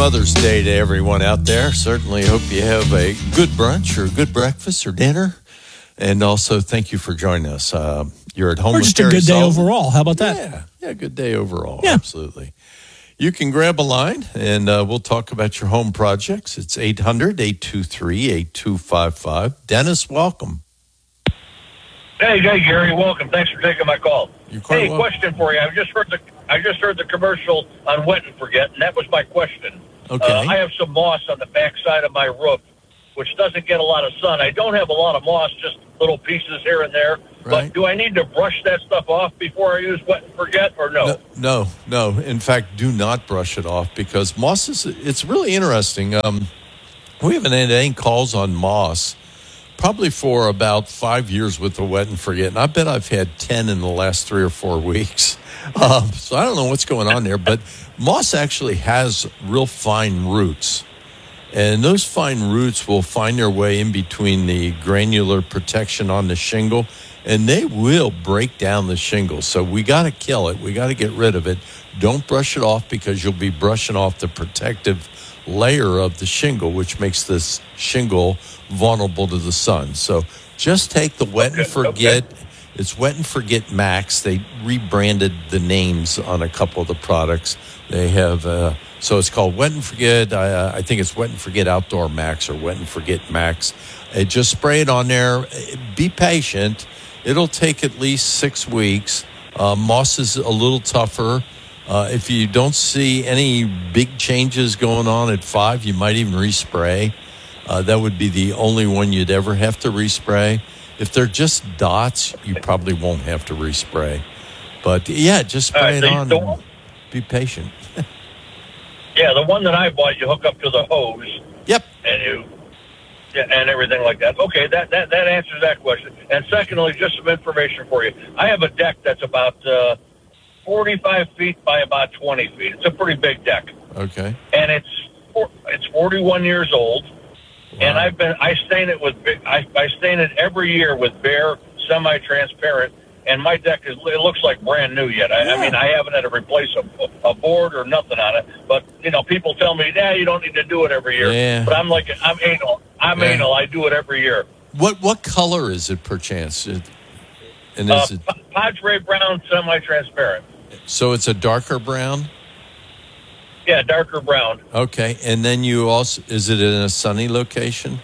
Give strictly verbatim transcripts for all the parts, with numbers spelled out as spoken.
Mother's Day to everyone out there. Certainly hope you have a good brunch or a good breakfast or dinner. And also, thank you for joining us. Uh, you're at home or with just a Gary good day Sullivan. overall. How about that? Yeah, yeah, good day overall. Yeah. Absolutely. You can grab a line, and uh, we'll talk about your home projects. It's eight hundred, eight two three, eight two five five. Dennis, welcome. Hey, hey, Gary, welcome. Thanks for taking my call. You're quite hey, welcome. question for you. I just heard the I just heard the commercial on Wet and Forget, and that was my question. Okay. Uh, I have some moss on the back side of my roof, which doesn't get a lot of sun. I don't have a lot of moss, just little pieces here and there. Right. But do I need to brush that stuff off before I use Wet and Forget, or no? No, no, no. In fact, do not brush it off because moss is, it's really interesting. Um, we haven't had any calls on moss probably for about five years with the Wet and Forget. And I bet I've had ten in the last three or four weeks. Um, so I don't know what's going on there, but moss actually has real fine roots. And those fine roots will find their way in between the granular protection on the shingle, and they will break down the shingle. So we got to kill it. We got to get rid of it. Don't brush it off because you'll be brushing off the protective layer of the shingle, which makes this shingle vulnerable to the sun. So just take the Wet Okay, and Forget. okay. It's Wet and Forget Max. They rebranded the names on a couple of the products. They have, uh, so it's called Wet and Forget. I, uh, I think it's Wet and Forget Outdoor Max or Wet and Forget Max. Uh, just spray it on there. Be patient. It'll take at least six weeks. Uh, moss is a little tougher. Uh, if you don't see any big changes going on at five, you might even respray. Uh, that would be the only one you'd ever have to respray. If they're just dots, you probably won't have to respray. But, yeah, just spray Uh, it on the- and be patient. Yeah, the one that I bought, you hook up to the hose. Yep. And you, yeah, and everything like that. Okay, that, that, that answers that question. And secondly, just some information for you. I have a deck that's about uh, forty-five feet by about twenty feet. It's a pretty big deck. Okay. And it's four, it's forty-one years old. And Wow. I've been I stain it with I, I stain it every year with Behr semi-transparent. And my deck is it looks like brand new yet. I, Yeah. I mean, I haven't had to replace a, a board or nothing on it. But you know, people tell me, "Yeah, you don't need to do it every year." Yeah. But I'm like, I'm anal. I'm Yeah. anal. I do it every year. What what color is it, perchance? It, and Uh, is it, P- Padre brown, semi-transparent. so it's a darker brown? Yeah, darker brown. Okay. And then you also, is it in a sunny location?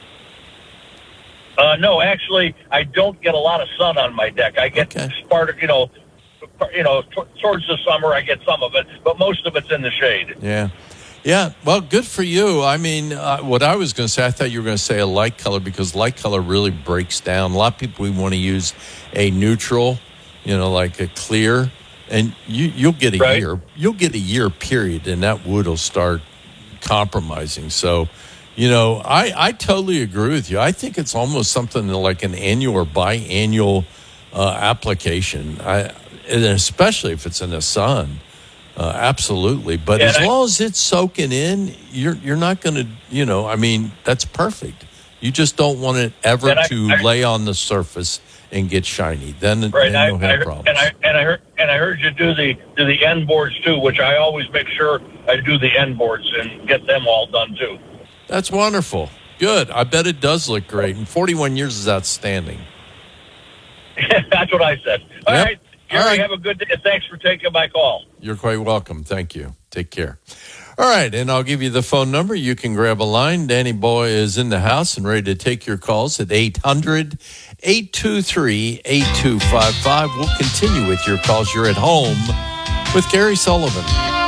Uh, no, actually, I don't get a lot of sun on my deck. I get Okay. part of, you know, you know, t- towards the summer, I get some of it, but most of it's in the shade. Yeah. Yeah. Well, good for you. I mean, uh, what I was going to say, I thought you were going to say a light color because light color really breaks down. A lot of people, we want to use a neutral, you know, like a clear, and you, you'll get a Right. year. You'll get a year period, and that wood will start compromising. So, you know, I, I totally agree with you. I think it's almost something like an annual or biannual uh, application, I, and especially if it's in the sun. Uh, absolutely. But Yeah, as and I- long as it's soaking in, you're you're not going to, you know, I mean, that's perfect. You just don't want it ever And I- to I- lay on the surface and get shiny. Then, Right, then I, you'll I, have heard- problems. and I and I heard and I heard you do the do the end boards too, which I always make sure I do the end boards and get them all done too. That's wonderful. Good. I bet it does look great. And forty-one years is outstanding. That's what I said. All Yep. right, Gary, All right. have a good day. Thanks for taking my call. You're quite welcome. Thank you. Take care. All right, and I'll give you the phone number. You can grab a line. Danny Boy is in the house and ready to take your calls at eight hundred, eight two three, eight two five five. We'll continue with your calls. You're at home with Gary Sullivan.